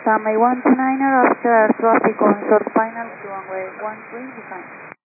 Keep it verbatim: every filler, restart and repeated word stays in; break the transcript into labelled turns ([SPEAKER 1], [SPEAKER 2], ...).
[SPEAKER 1] Sunway one two nine, Oscar Air Traffic on short final to runway one three, define.